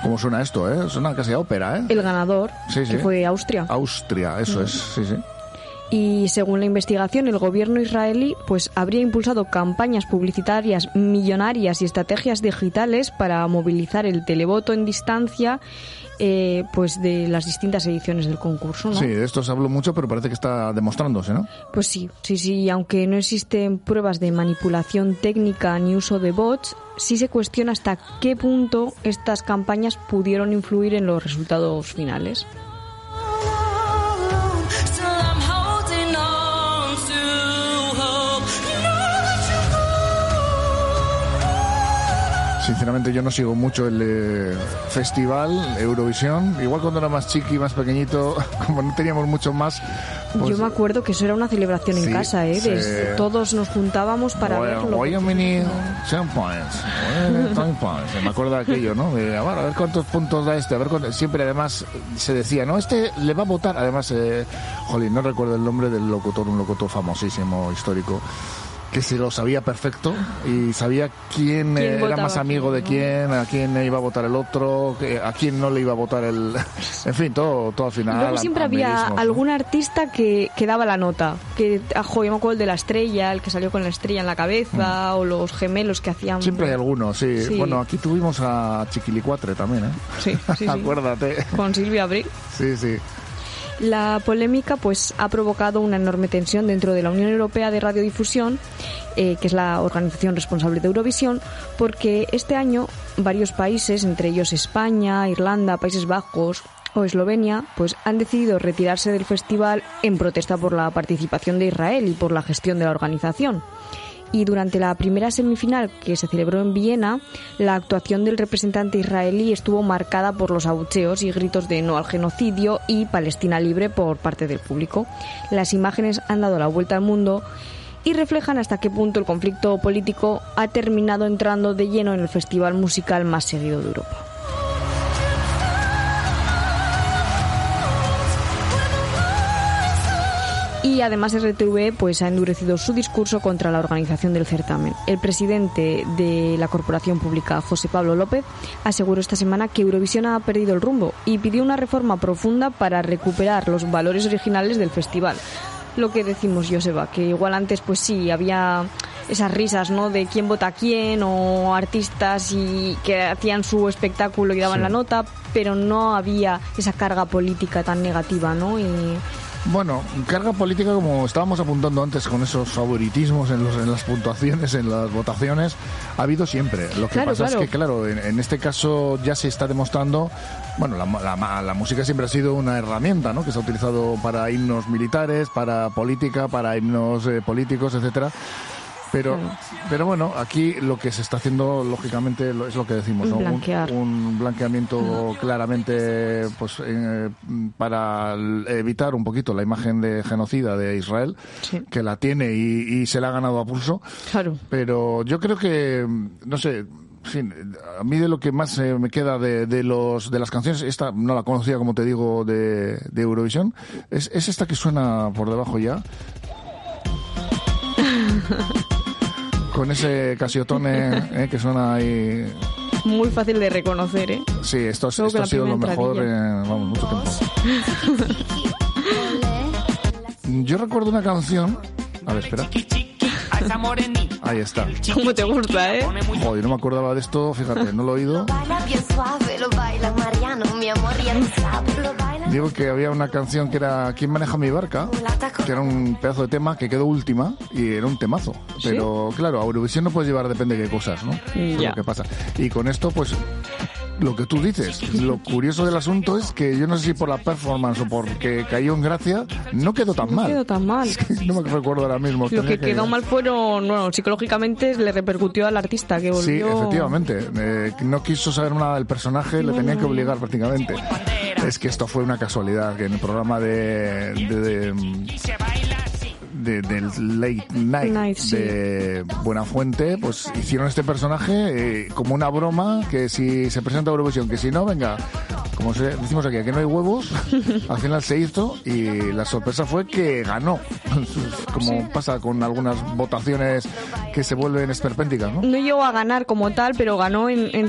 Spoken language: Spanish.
¿Cómo suena esto, eh? Suena casi a ópera, ¿eh? El ganador, Sí, sí. que fue Austria. Austria, eso es, sí, sí. Y según la investigación, el gobierno israelí pues habría impulsado campañas publicitarias millonarias y estrategias digitales para movilizar el televoto en distancia pues de las distintas ediciones del concurso, ¿no? Sí, de esto se habló mucho, pero parece que está demostrándose, ¿no? Pues sí, aunque no existen pruebas de manipulación técnica ni uso de bots, sí se cuestiona hasta qué punto estas campañas pudieron influir en los resultados finales. Sinceramente yo no sigo mucho el festival Eurovisión. Igual cuando era más chiqui, más pequeñito, como no teníamos mucho más... Pues, yo me acuerdo que eso era una celebración en casa, ¿eh? Sí. Todos nos juntábamos para verlo. Me acuerdo de aquello, ¿no? De, a ver cuántos puntos da este, a ver cuántos... Siempre además se decía, no, este le va a votar. Además, no recuerdo el nombre del locutor, un locutor famosísimo, histórico, que se lo sabía perfecto y sabía quién era más amigo de quién, a quién iba a votar el otro, a quién no le iba a votar el... En fin, todo al final. Luego siempre había algún artista que daba la nota. Que, yo me acuerdo el de la estrella, el que salió con la estrella en la cabeza, o los gemelos que hacían... Siempre hay algunos, sí. Bueno, aquí tuvimos a Chiquilicuatre también, ¿eh? Sí. Acuérdate. Con Silvia Abril. Sí. La polémica pues ha provocado una enorme tensión dentro de la Unión Europea de Radiodifusión, que es la organización responsable de Eurovisión, porque este año varios países, entre ellos España, Irlanda, Países Bajos o Eslovenia, pues han decidido retirarse del festival en protesta por la participación de Israel y por la gestión de la organización. Y durante la primera semifinal, que se celebró en Viena, la actuación del representante israelí estuvo marcada por los abucheos y gritos de no al genocidio y Palestina libre por parte del público. Las imágenes han dado la vuelta al mundo y reflejan hasta qué punto el conflicto político ha terminado entrando de lleno en el festival musical más seguido de Europa. Y además RTV pues ha endurecido su discurso contra la organización del certamen. El presidente de la corporación pública, José Pablo López, aseguró esta semana que Eurovisión ha perdido el rumbo y pidió una reforma profunda para recuperar los valores originales del festival. Lo que decimos, Joseba, que igual antes pues sí, había esas risas, ¿no?, de quién vota a quién, o artistas y que hacían su espectáculo y daban la nota, pero no había esa carga política tan negativa, ¿no? Bueno, carga política, como estábamos apuntando antes con esos favoritismos en las puntuaciones, en las votaciones, ha habido siempre. Lo que pasa es que, claro, en este caso ya se está demostrando, bueno, la música siempre ha sido una herramienta, ¿no?, que se ha utilizado para himnos militares, para política, para himnos políticos, etcétera. Pero bueno, aquí lo que se está haciendo, lógicamente, es lo que decimos, ¿no? Un blanqueamiento claramente pues para evitar un poquito la imagen de genocida de Israel, que la tiene y se la ha ganado a pulso. Claro. Pero yo creo que, no sé... Sí, a mí de lo que más me queda de las canciones, esta no la conocía, como te digo, de Eurovisión, es esta que suena por debajo ya. Con ese Casiotone que suena ahí. Muy fácil de reconocer, ¿eh? Sí, esto ha sido lo mejor en mucho tiempo. Yo recuerdo una canción. A ver, espera. Ahí está. ¿Cómo te gusta, eh? Joder, no me acordaba de esto, fíjate, no lo he oído. Digo que había una canción que era ¿Quién maneja mi barca?, que era un pedazo de tema que quedó última y era un temazo. Pero claro, a Eurovisión no puedes llevar depende de qué cosas, ¿no? Ya. Lo que pasa. Y con esto, pues, lo que tú dices, lo curioso del asunto es que yo no sé si por la performance o porque cayó en gracia, no quedó tan mal. No quedó tan mal. Es que no me recuerdo ahora mismo. Lo que quedó mal fueron, bueno, psicológicamente le repercutió al artista que volvió... Sí, efectivamente. No quiso saber nada del personaje, le tenían que obligar prácticamente. Es que esto fue una casualidad, que en el programa del Late Night de Buenafuente, pues hicieron este personaje como una broma, que si se presenta a Eurovisión, que si no, venga, como decimos aquí no hay huevos. Al final se hizo y la sorpresa fue que ganó, como pasa con algunas votaciones que se vuelven esperpénticas, ¿no? No llegó a ganar como tal, pero ganó en